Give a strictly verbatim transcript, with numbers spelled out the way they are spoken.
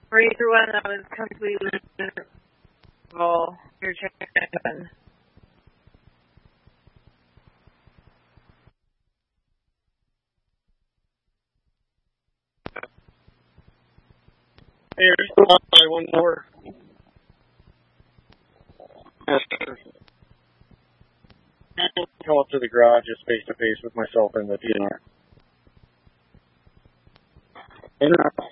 Razor one that was completely miserable. Your chicken. Here's one more. Come up to the garage just face to face with myself and the D N R.